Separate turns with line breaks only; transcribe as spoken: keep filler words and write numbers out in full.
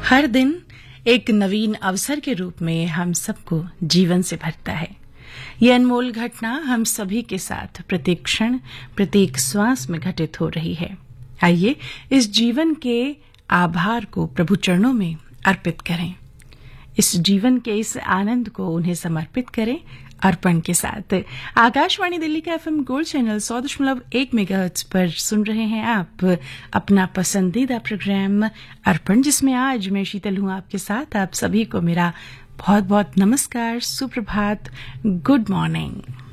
हर दिन एक नवीन अवसर के रूप में हम सबको जीवन से भरता है। ये अनमोल घटना हम सभी के साथ प्रत्येक क्षण प्रत्येक श्वास में घटित हो रही है। आइए इस जीवन के आभार को प्रभु चरणों में अर्पित करें, इस जीवन के इस आनंद को उन्हें समर्पित करें अर्पण के साथ। आकाशवाणी दिल्ली का एफएम गोल्ड चैनल सौ दशमलव एक मेगाहर्ट्ज पर सुन रहे हैं आप अपना पसंदीदा प्रोग्राम अर्पण, जिसमें आज मैं शीतल हूं आपके साथ। आप सभी को मेरा बहुत बहुत नमस्कार, सुप्रभात, गुड मॉर्निंग।